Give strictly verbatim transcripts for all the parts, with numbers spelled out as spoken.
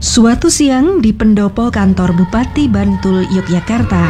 Suatu siang di pendopo kantor Bupati Bantul, Yogyakarta,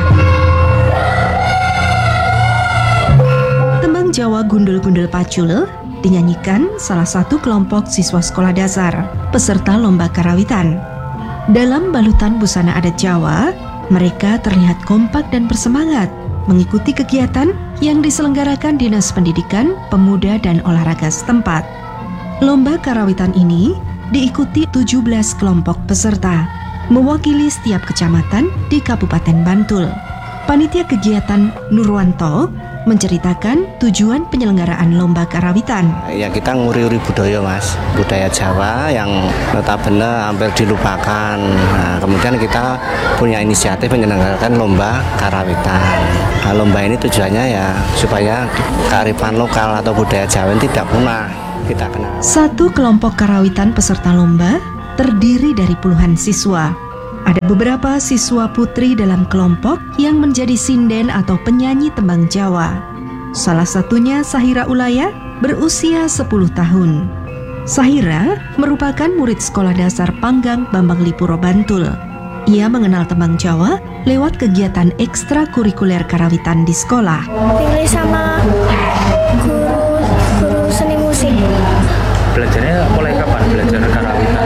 tembang Jawa Gundul-Gundul Pacul dinyanyikan salah satu kelompok siswa sekolah dasar peserta lomba karawitan. Dalam balutan busana adat Jawa, mereka terlihat kompak dan bersemangat mengikuti kegiatan yang diselenggarakan Dinas Pendidikan, Pemuda dan Olahraga setempat. Lomba karawitan ini diikuti tujuh belas kelompok peserta, mewakili setiap kecamatan di Kabupaten Bantul. Panitia kegiatan Nurwanto menceritakan tujuan penyelenggaraan lomba karawitan. Ya, kita nguri-uri budaya, Mas. Budaya Jawa yang notabene hampir dilupakan. Nah, kemudian kita punya inisiatif menyelenggarakan lomba karawitan. Nah, lomba ini tujuannya ya supaya kearifan lokal atau budaya Jawa ini tidak punah. Kita kenal. Satu kelompok karawitan peserta lomba terdiri dari puluhan siswa. Ada beberapa siswa putri dalam kelompok yang menjadi sinden atau penyanyi tembang Jawa. Salah satunya Sahira Ulaya, berusia sepuluh tahun. Sahira merupakan murid sekolah dasar Panggang Bambang Lipuro Bantul. Ia mengenal tembang Jawa lewat kegiatan ekstrakurikuler karawitan di sekolah. Tinggal sama guru guru seni musik. Belajarnya mulai kapan belajar karawitan?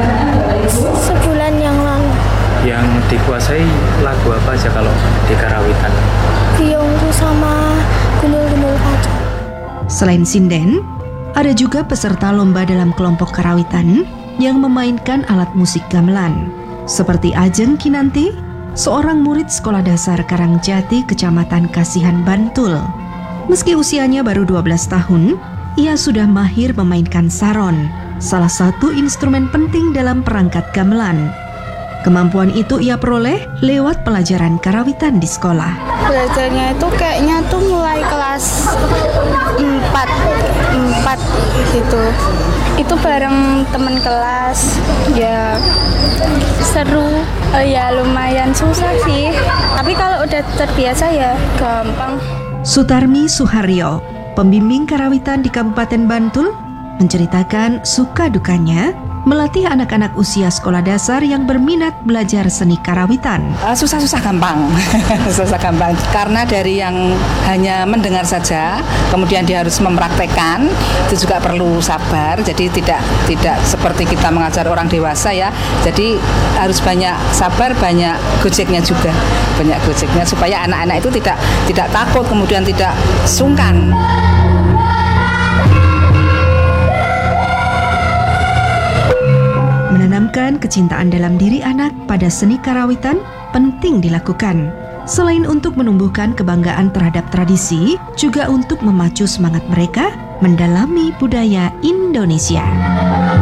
Sebulan yang lalu. Yang dikuasai lagu apa aja kalau di karawitan? Biongku sama gundul-gundul pacul. Selain sinden, ada juga peserta lomba dalam kelompok karawitan yang memainkan alat musik gamelan. Seperti Ajeng Kinanti, seorang murid sekolah dasar Karangjati, Kecamatan Kasihan, Bantul. Meski usianya baru dua belas tahun, ia sudah mahir memainkan saron, salah satu instrumen penting dalam perangkat gamelan. Kemampuan itu ia peroleh lewat pelajaran karawitan di sekolah. Belajarnya itu kayaknya tuh mulai kelas empat gitu. Itu bareng teman kelas, ya seru, uh, ya lumayan susah sih. Tapi kalau udah terbiasa ya gampang. Sutarmi Suharyo, pembimbing karawitan di Kabupaten Bantul, menceritakan suka dukanya melatih anak-anak usia sekolah dasar yang berminat belajar seni karawitan. Uh, susah-susah gampang, susah gampang. Karena dari yang hanya mendengar saja, kemudian dia harus mempraktekkan, itu juga perlu sabar. Jadi tidak tidak seperti kita mengajar orang dewasa ya. Jadi harus banyak sabar, banyak gojeknya juga, banyak gojeknya supaya anak-anak itu tidak tidak takut, kemudian tidak sungkan. Menanamkan kecintaan dalam diri anak pada seni karawitan penting dilakukan. Selain untuk menumbuhkan kebanggaan terhadap tradisi, juga untuk memacu semangat mereka mendalami budaya Indonesia.